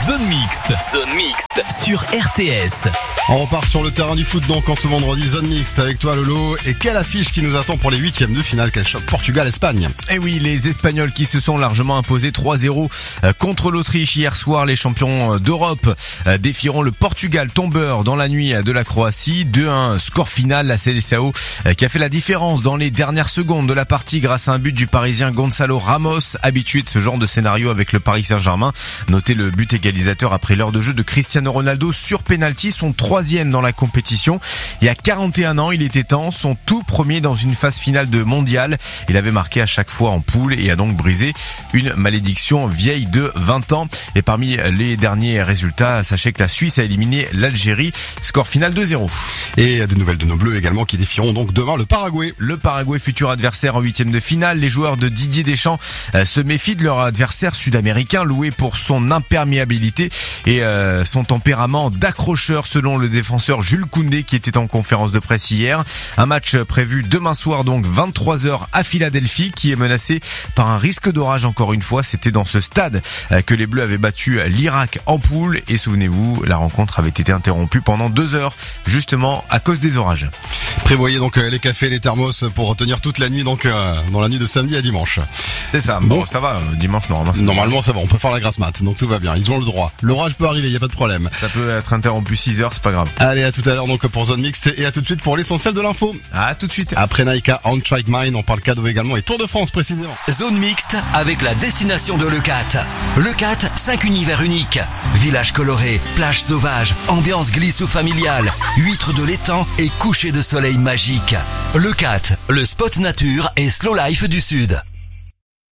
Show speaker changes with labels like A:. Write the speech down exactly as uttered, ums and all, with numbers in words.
A: Zone mixte, zone mixte sur R T S.
B: On repart sur le terrain du foot donc en ce vendredi, zone mixte avec toi Lolo. Et quelle affiche qui nous attend pour les huitièmes de finale, quel choc Portugal-Espagne.
C: Et oui, les Espagnols qui se sont largement imposés trois zéro contre l'Autriche hier soir. Les champions d'Europe défieront le Portugal tombeur dans la nuit de la Croatie. deux un score final, la Seleção qui a fait la différence dans les dernières secondes de la partie grâce à un but du Parisien Gonçalo Ramos, habitué de ce genre de scénario avec le Paris Saint-Germain. Notez le but égalisateur après l'heure de jeu de Cristiano Ronaldo sur penalty, son troisième dans la compétition. Il y a quarante et un ans, il était temps, son tout premier dans une phase finale de mondial. Il avait marqué à chaque fois en poule et a donc brisé une malédiction vieille de vingt ans. Et parmi les derniers résultats, sachez que la Suisse a éliminé l'Algérie, score final deux zéro.
B: Et il y a des nouvelles de nos Bleus également qui défieront donc demain le Paraguay.
C: Le Paraguay, futur adversaire en huitième de finale. Les joueurs de Didier Deschamps se méfient de leur adversaire sud-américain, loué pour son imperméabilité et euh, son tempérament d'accrocheur, selon le défenseur Jules Koundé qui était en conférence de presse hier. Un match prévu demain soir, donc vingt-trois heures à Philadelphie, qui est menacé par un risque d'orage encore une fois. C'était dans ce stade que les Bleus avaient battu l'Irak en poule et souvenez-vous, la rencontre avait été interrompue pendant deux heures justement à cause des orages.
B: Prévoyez donc les cafés et les thermos pour tenir toute la nuit, donc euh, dans la nuit de samedi à dimanche.
C: C'est ça, bon, bon ça va, dimanche normalement ça
B: Normalement va. ça va, on peut faire la grasse mat, donc tout va bien, ils ont le droit. L'orage peut arriver, il n'y a pas de problème.
C: Ça peut être interrompu six heures, c'est pas grave.
B: Allez, à tout à l'heure donc pour Zone Mixte et à tout de suite pour l'essentiel de l'info.
C: À tout de suite.
B: Après Naika, On Track Mine, on parle cadeau également et Tour de France précisément.
A: Zone mixte avec la destination de Leucate. Leucate, cinq univers uniques. Village coloré, plage sauvage, ambiance glissou familiale, huîtres de l'étang et coucher de soleil magique. Leucate, le spot nature et slow life du Sud.